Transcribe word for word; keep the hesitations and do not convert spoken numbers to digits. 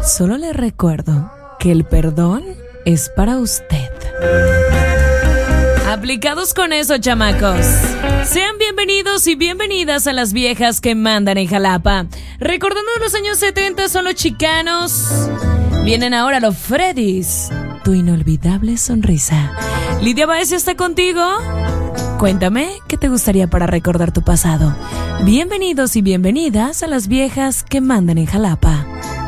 Solo le recuerdo que el perdón es para usted. Aplicados con eso, chamacos. Sean bienvenidos y bienvenidas a las viejas que mandan en Jalapa. Recordando los años setenta son los Chicanos. Vienen ahora los Freddys. Tu inolvidable sonrisa. Lidia Baez está contigo. Cuéntame, ¿qué te gustaría para recordar tu pasado? Bienvenidos y bienvenidas a las viejas que mandan en Jalapa.